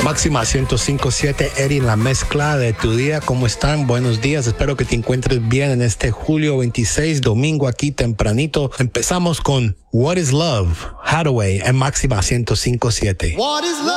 Máxima 105.7, Eddie en la mezcla de tu día. ¿Cómo están? Buenos días. Espero que te encuentres bien en este julio 26, domingo aquí tempranito. Empezamos con What is Love, Hathaway en Máxima 105.7.